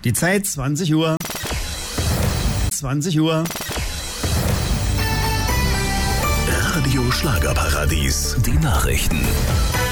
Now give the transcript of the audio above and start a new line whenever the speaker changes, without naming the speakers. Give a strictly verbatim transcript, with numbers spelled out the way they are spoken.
Die Zeit zwanzig Uhr. zwanzig Uhr.
Radio Schlagerparadies, die Nachrichten.